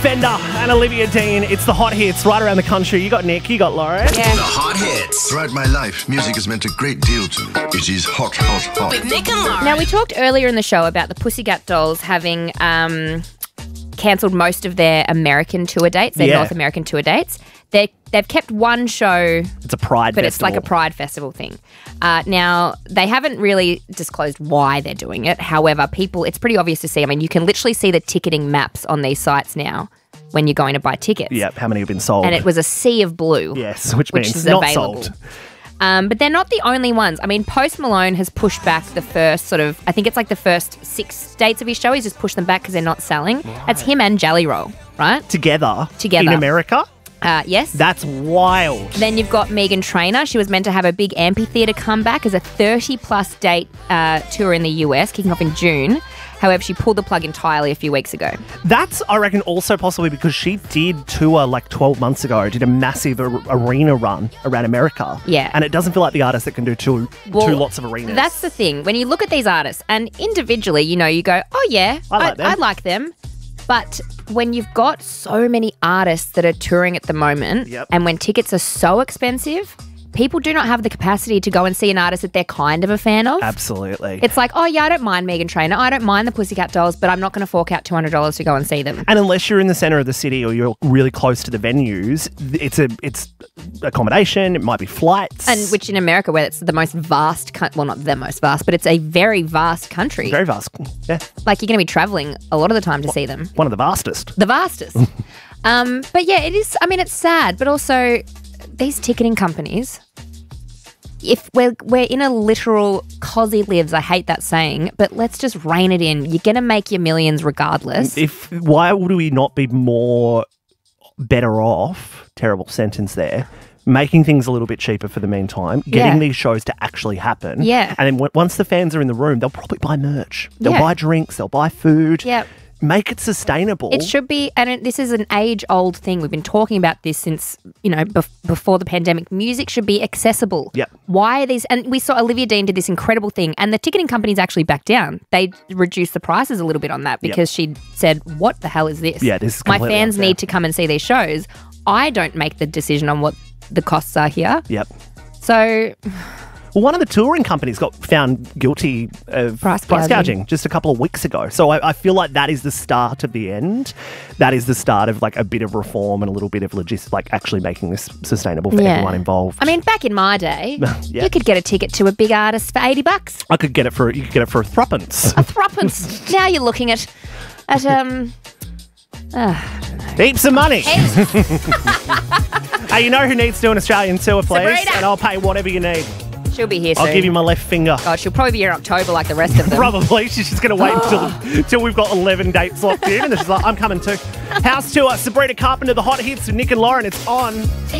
Fender and Olivia Dean. It's the hot hits right around the country. You got Nick, you got Lauren. Yeah. The hot hits. Throughout my life, music has meant a great deal to me. It is hot, hot, hot. With Nick and Lauren. Now, we talked earlier in the show about the Pussycat Dolls having cancelled most of their American tour dates, their North American tour dates. They've kept one show. It's a Pride but festival. it's like a Pride festival thing. Now, they haven't really disclosed why they're doing it. However, it's pretty obvious to see. I mean, you can literally see the ticketing maps on these sites now when you're going to buy tickets. Yep, how many have been sold? And it was a sea of blue. Yes, which means is not available. sold. But they're not the only ones. I mean, Post Malone has pushed back the first I think it's like the first 6 dates of his show. He's just pushed them back because they're not selling. Right. That's him and Jelly Roll, right? Together. Together. In America? Yes. That's wild. Then you've got Meghan Trainor. She was meant to have a big amphitheatre comeback as a 30-plus date tour in the US, kicking off in June. However, she pulled the plug entirely a few weeks ago. That's, I reckon, also possibly because she did tour like 12 months ago, did a massive arena run around America. Yeah. And it doesn't feel like the artist that can do two lots of arenas. That's the thing. When you look at these artists, and individually, you go, oh yeah, I like them. But when you've got so many artists that are touring at the moment, and when tickets are so expensive, people do not have the capacity to go and see an artist that they're kind of a fan of. Absolutely. It's like, oh yeah, I don't mind Meghan Trainor, I don't mind the Pussycat Dolls, but I'm not going to fork out $200 to go and see them. And unless you're in the centre of the city or you're really close to the venues, it's accommodation, it might be flights. And which in America, where it's the most vast, well, not the most vast, but it's a very vast country. Very vast, yeah. Like you're going to be travelling a lot of the time to see them. One of the vastest. The vastest. But yeah, it is, I mean, it's sad, but also these ticketing companies, if we're in a literal cosy lives, I hate that saying, but let's just rein it in. You're going to make your millions regardless. Why would we not be better off, terrible sentence there, making things a little bit cheaper for the meantime, getting these shows to actually happen. Yeah. And then once the fans are in the room, they'll probably buy merch. They'll buy drinks, they'll buy food. Yeah. Make it sustainable. It should be, and this is an age-old thing. We've been talking about this since, before the pandemic. Music should be accessible. Yep. Why are these, and we saw Olivia Dean did this incredible thing, and the ticketing companies actually backed down. They reduced the prices a little bit on that because she said, what the hell is this? Yeah, this is my completely fans unfair. need to come and see these shows. I don't make the decision on what the costs are here. Yep. So... Well, one of the touring companies got found guilty of price gouging just a couple of weeks ago. So I feel like that is the start of the end. That is the start of like a bit of reform and a little bit of logistics, like actually making this sustainable for everyone involved. I mean, back in my day, you could get a ticket to a big artist for $80. You could get it for a threepence. A threepence. Now you're looking at heaps of money. Hey, you know who needs to do an Australian tour, please? Sabrina. And I'll pay whatever you need. She'll be here soon. I'll give you my left finger. God, she'll probably be here in October like the rest of them. Probably. She's just going to wait until we've got 11 dates locked in. And then she's like, I'm coming too. House tour, Sabrina Carpenter, the hot hits with Nick and Lauren. It's on.